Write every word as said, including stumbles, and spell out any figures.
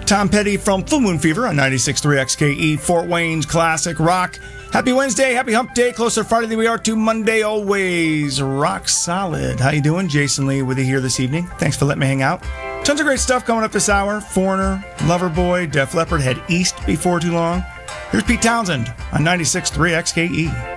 Tom Petty from Full Moon Fever on ninety-six point three X K E, Fort Wayne's classic rock. Happy Wednesday, happy hump day, closer Friday than we are to Monday, always rock solid. How you doing? Jason Lee with you here this evening. Thanks for letting me hang out. Tons of great stuff coming up this hour. Foreigner, Loverboy, Def Leppard head east before too long. Here's Pete Townsend on ninety-six point three X K E.